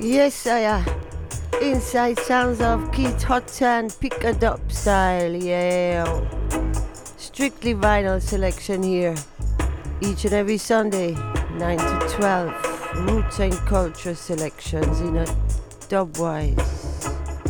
Yes, I Inside sounds of Keith Hudson, pick a dub style, yeah. Strictly vinyl selection here. Each and every Sunday, 9 to 12. Roots and culture selections in a dubwise.